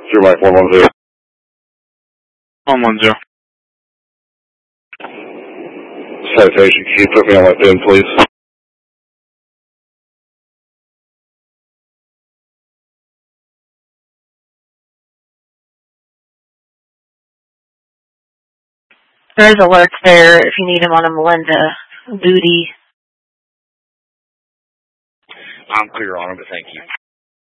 Sure, Mike 110. 110. Citation, can you put me on my bin, please? There's alerts there if you need them on a Melinda duty. I'm clear on them, but thank you.